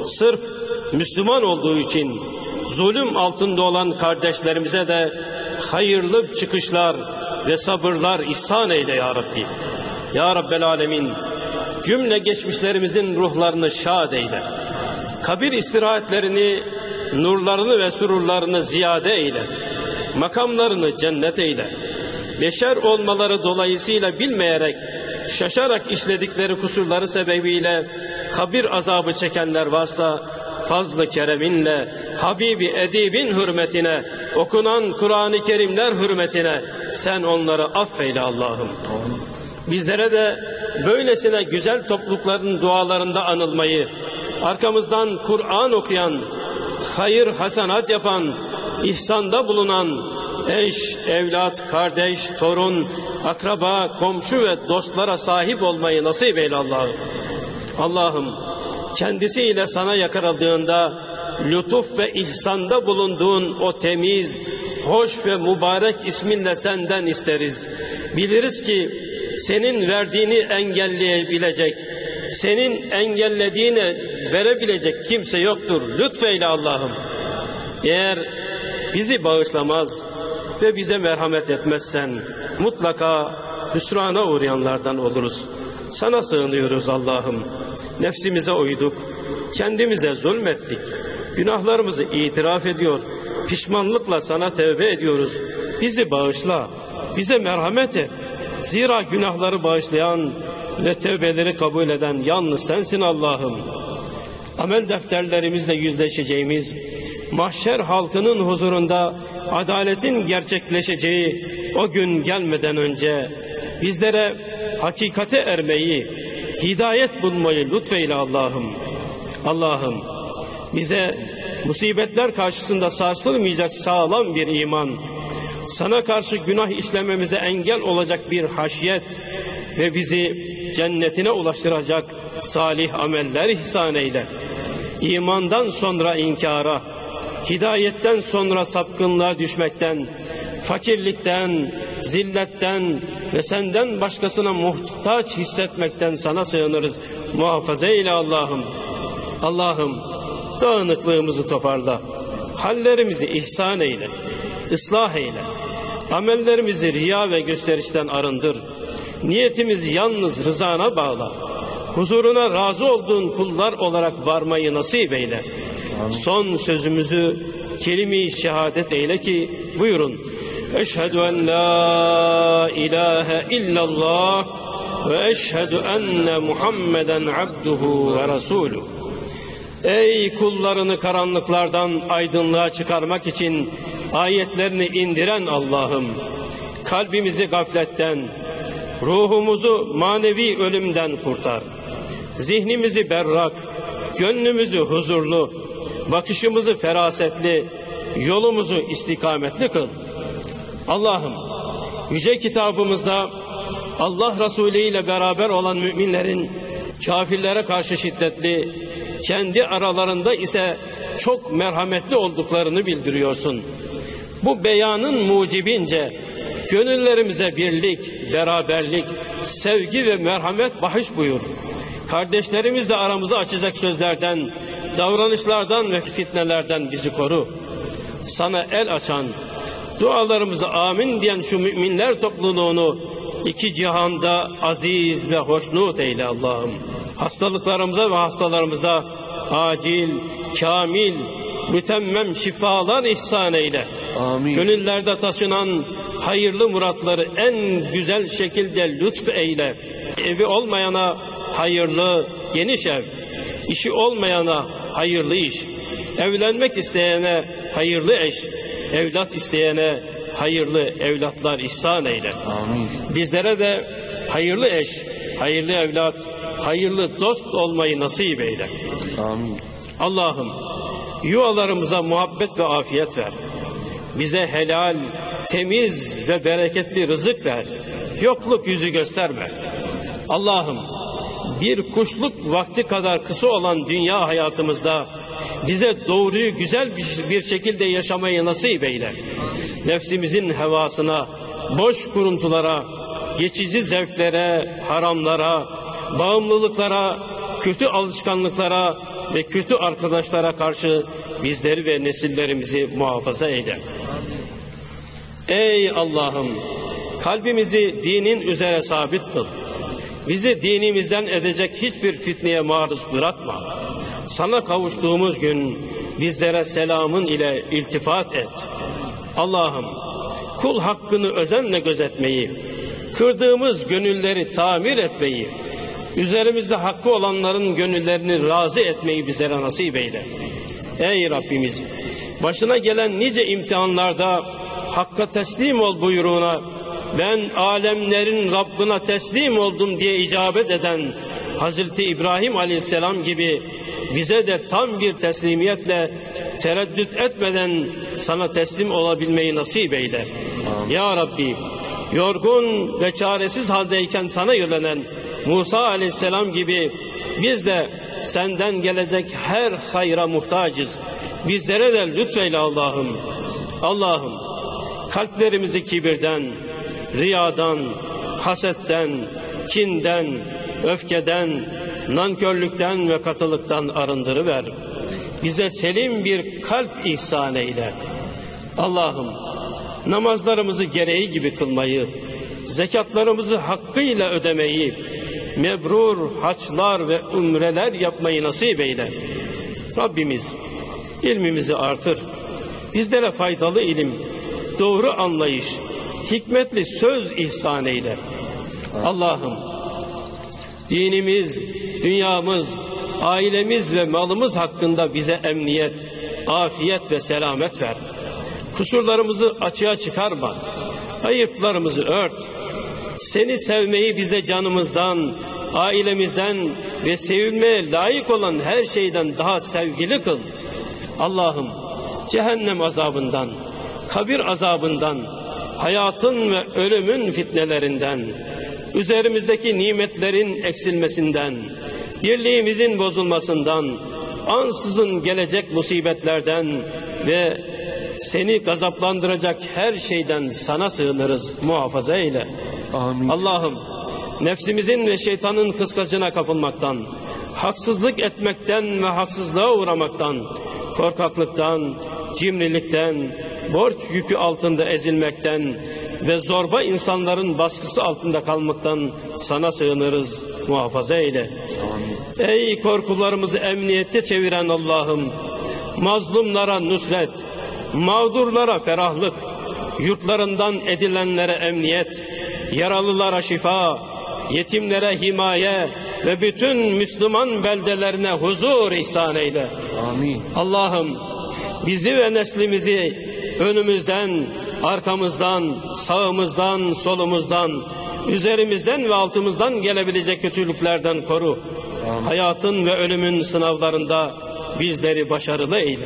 Sırf Müslüman olduğu için zulüm altında olan kardeşlerimize de hayırlı çıkışlar ve sabırlar ihsan eyle ya Rabbi. Ya Rabbel Alemin, cümle geçmişlerimizin ruhlarını şad eyle. Kabir istirahatlerini, nurlarını ve sururlarını ziyade eyle. Makamlarını cennet eyle. Beşer olmaları dolayısıyla bilmeyerek, şaşarak işledikleri kusurları sebebiyle kabir azabı çekenler varsa, fazl-ı kereminle, Habibi edibin hürmetine, okunan Kur'an-ı Kerimler hürmetine sen onları affeyle Allah'ım. Bizlere de böylesine güzel toplulukların dualarında anılmayı, arkamızdan Kur'an okuyan, hayır hasenat yapan, ihsanda bulunan eş, evlat, kardeş, torun, akraba, komşu ve dostlara sahip olmayı nasip eyle Allah'ım. Allah'ım, kendisiyle sana yakarıldığında lütuf ve ihsanda bulunduğun o temiz, hoş ve mübarek isminle senden isteriz. Biliriz ki senin verdiğini engelleyebilecek, senin engellediğini verebilecek kimse yoktur. Lütfeyle Allah'ım. Eğer bizi bağışlamaz ve bize merhamet etmezsen mutlaka hüsrana uğrayanlardan oluruz. Sana sığınıyoruz Allah'ım. Nefsimize uyduk, kendimize zulmettik, günahlarımızı itiraf ediyor, pişmanlıkla sana tevbe ediyoruz. Bizi bağışla, bize merhamet et. Zira günahları bağışlayan ve tevbeleri kabul eden yalnız sensin Allah'ım. Amel defterlerimizle yüzleşeceğimiz, mahşer halkının huzurunda adaletin gerçekleşeceği o gün gelmeden önce bizlere hakikate ermeyi, hidayet bulmayı lütfeyle Allah'ım. Allah'ım, bize musibetler karşısında sarsılmayacak sağlam bir iman, sana karşı günah işlememize engel olacak bir haşyet ve bizi cennetine ulaştıracak salih ameller ihsan eyle. İmandan sonra inkara, hidayetten sonra sapkınlığa düşmekten, fakirlikten, zilletten ve senden başkasına muhtaç hissetmekten sana sığınırız. Muhafaza eyle Allah'ım. Allah'ım, dağınıklığımızı toparla, hallerimizi ihsan eyle, ıslah eyle, amellerimizi riya ve gösterişten arındır. Niyetimizi yalnız rızana bağla, huzuruna razı olduğun kullar olarak varmayı nasip eyle. Son sözümüzü kelime-i şehadet eyle ki buyurun. Eşhedü en la ilahe illallah ve eşhedü enne Muhammeden abduhu ve resuluhu. Ey kullarını karanlıklardan aydınlığa çıkarmak için ayetlerini indiren Allah'ım, kalbimizi gafletten, ruhumuzu manevi ölümden kurtar. Zihnimizi berrak, gönlümüzü huzurlu, bakışımızı ferasetli, yolumuzu istikametli kıl. Allah'ım, yüce kitabımızda Allah Resulü ile beraber olan müminlerin kafirlere karşı şiddetli, kendi aralarında ise çok merhametli olduklarını bildiriyorsun. Bu beyanın mucibince gönüllerimize birlik, beraberlik, sevgi ve merhamet bahşiş buyur. Kardeşlerimizle aramızı açacak sözlerden, davranışlardan ve fitnelerden bizi koru. Sana el açan, dualarımızı amin diyen şu müminler topluluğunu iki cihanda aziz ve hoşnut eyle Allah'ım. Hastalıklarımıza ve hastalarımıza acil, kamil, mütemmem şifalar ihsan eyle. Amin. Gönüllerde taşınan hayırlı muratları en güzel şekilde lütf eyle. Evi olmayana hayırlı, geniş ev, işi olmayana hayırlı iş, evlenmek isteyene hayırlı eş, evlat isteyene hayırlı evlatlar ihsan eyle. Amin. Bizlere de hayırlı eş, hayırlı evlat, hayırlı dost olmayı nasip eyle. Amin. Allah'ım, yuvalarımıza muhabbet ve afiyet ver. Bize helal, temiz ve bereketli rızık ver. Yokluk yüzü gösterme. Allah'ım, bir kuşluk vakti kadar kısa olan dünya hayatımızda bize doğruyu güzel bir şekilde yaşamayı nasip eyle. Nefsimizin hevasına, boş kuruntulara, geçici zevklere, haramlara, bağımlılıklara, kötü alışkanlıklara, ve kötü arkadaşlara karşı bizleri ve nesillerimizi muhafaza eyle. Ey Allah'ım, kalbimizi dinin üzere sabit kıl. Bizi dinimizden edecek hiçbir fitneye maruz bırakma. Sana kavuştuğumuz gün bizlere selamın ile iltifat et. Allah'ım, kul hakkını özenle gözetmeyi, kırdığımız gönülleri tamir etmeyi, üzerimizde hakkı olanların gönüllerini razı etmeyi bizlere nasip eyle. Ey Rabbimiz, başına gelen nice imtihanlarda hakka teslim ol buyruğuna, ben alemlerin Rabbına teslim oldum diye icabet eden Hazreti İbrahim Aleyhisselam gibi bize de tam bir teslimiyetle, tereddüt etmeden sana teslim olabilmeyi nasip eyle. Ya Rabbi, yorgun ve çaresiz haldeyken sana yönelen Musa Aleyhisselam gibi biz de senden gelecek her hayra muhtacız. Bizlere de lütfeyle Allah'ım. Allah'ım, kalplerimizi kibirden, riyadan, hasetten, kinden, öfkeden, nankörlükten ve katılıktan arındırıver. Bize selim bir kalp ihsan eyle. Allah'ım, namazlarımızı gereği gibi kılmayı, zekatlarımızı hakkıyla ödemeyi, mebrur haçlar ve umreler yapmayı nasip eyle. Rabbimiz, ilmimizi artır. Bizlere faydalı ilim, doğru anlayış, hikmetli söz ihsan eyle. Allah'ım, dinimiz, dünyamız, ailemiz ve malımız hakkında bize emniyet, afiyet ve selamet ver. Kusurlarımızı açığa çıkarma, ayıplarımızı ört. Seni sevmeyi bize canımızdan, ailemizden ve sevilmeye layık olan her şeyden daha sevgili kıl. Allah'ım, cehennem azabından, kabir azabından, hayatın ve ölümün fitnelerinden, üzerimizdeki nimetlerin eksilmesinden, dirliğimizin bozulmasından, ansızın gelecek musibetlerden ve seni gazaplandıracak her şeyden sana sığınırız, muhafaza eyle. Amin. Allah'ım, nefsimizin ve şeytanın kıskacına kapılmaktan, haksızlık etmekten ve haksızlığa uğramaktan, korkaklıktan, cimrilikten, borç yükü altında ezilmekten ve zorba insanların baskısı altında kalmaktan sana sığınırız, muhafaza eyle. Amin. Ey korkularımızı emniyete çeviren Allah'ım, mazlumlara nusret, mağdurlara ferahlık, yurtlarından edilenlere emniyet, yaralılara şifa, yetimlere himaye ve bütün Müslüman beldelerine huzur ihsan eyle. Amin. Allah'ım, bizi ve neslimizi önümüzden, arkamızdan, sağımızdan, solumuzdan, üzerimizden ve altımızdan gelebilecek kötülüklerden koru. Amin. Hayatın ve ölümün sınavlarında bizleri başarılı eyle.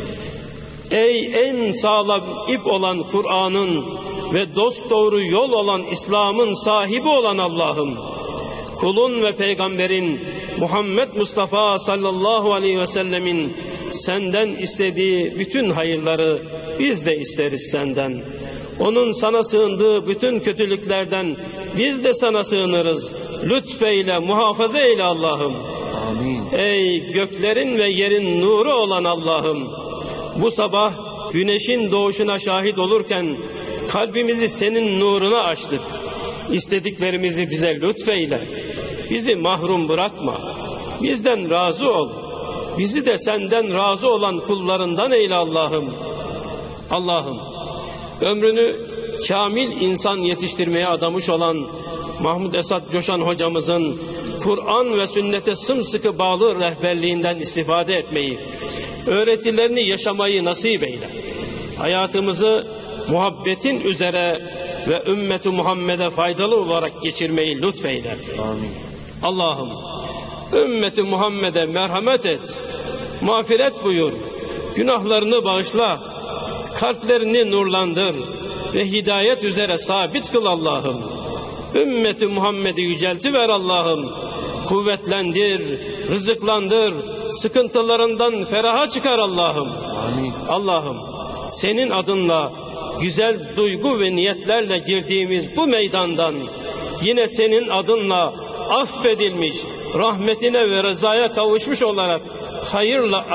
Ey en sağlam ip olan Kur'an'ın ve dosdoğru yol olan İslam'ın sahibi olan Allah'ım, kulun ve peygamberin Muhammed Mustafa sallallahu aleyhi ve sellemin senden istediği bütün hayırları biz de isteriz senden. Onun sana sığındığı bütün kötülüklerden biz de sana sığınırız. Lütfeyle, muhafaza eyle Allah'ım. Amin. Ey göklerin ve yerin nuru olan Allah'ım, bu sabah güneşin doğuşuna şahit olurken kalbimizi senin nuruna açtık. İstediklerimizi bize lütfeyle. Bizi mahrum bırakma. Bizden razı ol. Bizi de senden razı olan kullarından eyle Allah'ım. Allah'ım, ömrünü kamil insan yetiştirmeye adamış olan Mahmud Esat Coşan hocamızın Kur'an ve sünnete sımsıkı bağlı rehberliğinden istifade etmeyi, öğretilerini yaşamayı nasip eyle. Hayatımızı muhabbetin üzere ve ümmeti Muhammed'e faydalı olarak geçirmeyi lütfeyle. Amin. Allah'ım, ümmeti Muhammed'e merhamet et, mağfiret buyur, günahlarını bağışla, kalplerini nurlandır ve hidayet üzere sabit kıl Allah'ım. Ümmeti Muhammed'i yüceltiver Allah'ım, kuvvetlendir, rızıklandır, sıkıntılarından feraha çıkar Allah'ım. Amin. Allah'ım, senin adınla güzel duygu ve niyetlerle girdiğimiz bu meydandan yine senin adınla affedilmiş, rahmetine ve rızaya kavuşmuş olarak hayırla